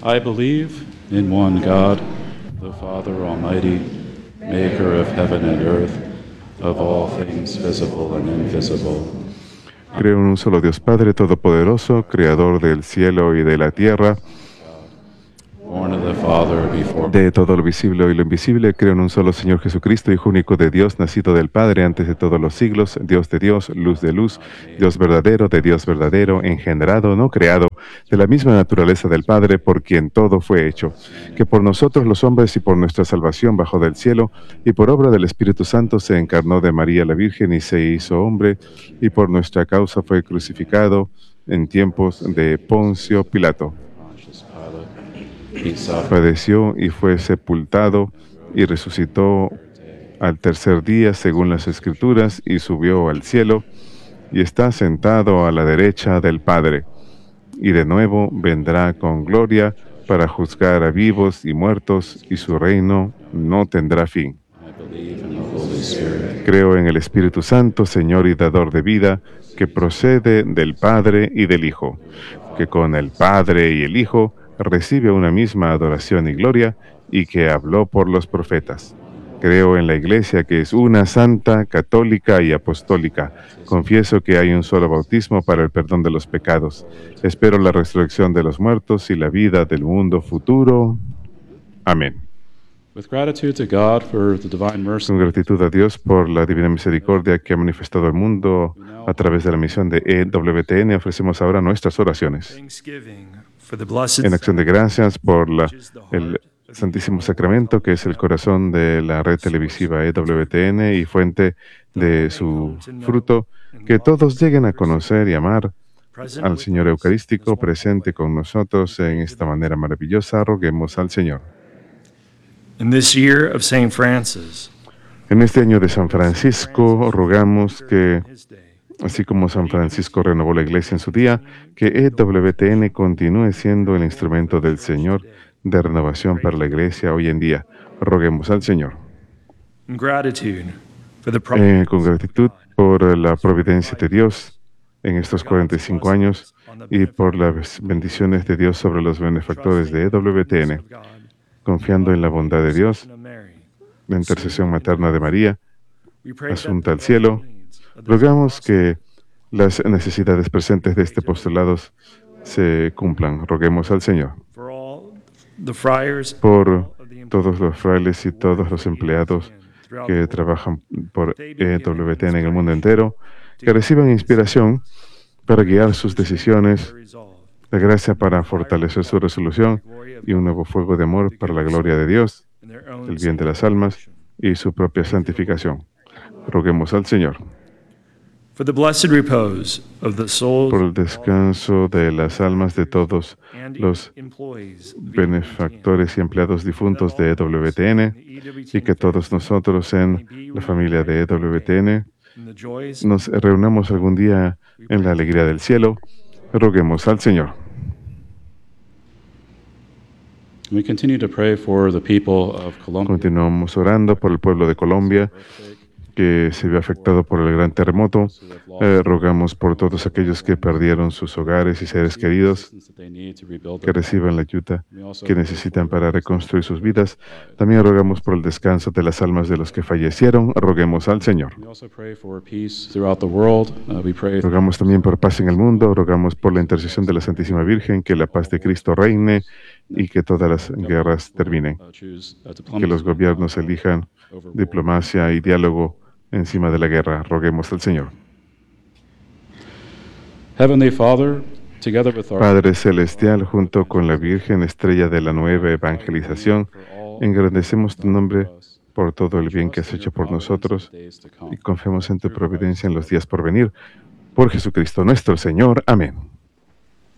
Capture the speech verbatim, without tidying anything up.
I believe in one God, the Father Almighty, maker of heaven and earth, of all things visible and invisible. Creo en un solo Dios Padre Todopoderoso, Creador del cielo y de la tierra, Born of the Father before de todo lo visible y lo invisible. Creo en un solo Señor Jesucristo, Hijo único de Dios, nacido del Padre antes de todos los siglos, Dios de Dios, luz de luz, Dios verdadero de Dios verdadero, engendrado, no creado, de la misma naturaleza del Padre, por quien todo fue hecho, que por nosotros los hombres y por nuestra salvación bajó del cielo, y por obra del Espíritu Santo se encarnó de María la Virgen y se hizo hombre, y por nuestra causa fue crucificado en tiempos de Poncio Pilato. Pontius Pilate. He suffered Padeció y fue sepultado y resucitó al tercer día según las Escrituras y subió al cielo y está sentado a la derecha del Padre. Y de nuevo vendrá con gloria para juzgar a vivos y muertos, y su reino no tendrá fin. I believe in the Holy Spirit, Creo en el Espíritu Santo, Señor y dador de vida, que procede del Padre y del Hijo, que con el Padre y el Hijo recibe una misma adoración y gloria, y que habló por los profetas. Creo en la Iglesia, que es una, santa, católica y apostólica. Confieso que hay un solo bautismo para el perdón de los pecados. Espero la resurrección de los muertos y la vida del mundo futuro. Amén. with gratitude to God for the divine mercy. Con gratitud a Dios por la divina misericordia que ha manifestado al mundo a través de la misión de E W T N, ofrecemos ahora nuestras oraciones. Thanksgiving for the blessed En acción de gracias por la- el Santísimo Sacramento, que es el corazón de la red televisiva E W T N y fuente de su fruto, que todos lleguen a conocer y amar al Señor Eucarístico presente con nosotros en esta manera maravillosa. Roguemos al Señor. In this year of Saint Francis, En este año de San Francisco, rogamos que, así como San Francisco renovó la Iglesia en su día, que E W T N continúe siendo el instrumento del Señor de renovación para la Iglesia hoy en día. Roguemos al Señor. in gratitude for the pro- Eh, con gratitud por la providencia de Dios en estos cuarenta y cinco años y por las bendiciones de Dios sobre los benefactores de E W T N, confiando en la bondad de Dios, la intercesión materna de María, asunta al cielo, rogamos que las necesidades presentes de este apostolado se cumplan. Roguemos al Señor. for all the friars Por todos los frailes y todos los empleados que trabajan por E W T N en el mundo entero, que reciban inspiración para guiar sus decisiones, la gracia para fortalecer su resolución y un nuevo fuego de amor para la gloria de Dios, el bien de las almas y su propia santificación. Roguemos al Señor. for the blessed repose of the souls Por el descanso de las almas de todos and los employees benefactores y empleados difuntos de E W T N, y que todos nosotros en la familia de E W T N in the joys nos reunamos algún día en la alegría del cielo. Roguemos al Señor. We continue to pray for the people of Colombia. Continuamos orando por el pueblo de Colombia que se vio afectado por el gran terremoto. Eh, rogamos por todos aquellos que perdieron sus hogares y seres queridos, que reciban la ayuda que necesitan para reconstruir sus vidas. También rogamos por el descanso de las almas de los que fallecieron. Roguemos al Señor. We also pray for peace throughout the world. Uh, we pray Rogamos también por paz en el mundo. Rogamos por la intercesión de la Santísima Virgen, que la paz de Cristo reine y que todas las guerras terminen. uh, choose uh, Que diplomacy los gobiernos elijan over war. diplomacia y diálogo encima de la guerra. Roguemos al Señor. Heavenly Father, together with our Padre Celestial, junto con la Virgen, estrella de la nueva evangelización, engrandecemos tu nombre por todo el bien que has hecho por nosotros y confiamos en tu providencia en los días por venir. Por Jesucristo nuestro Señor. Amén.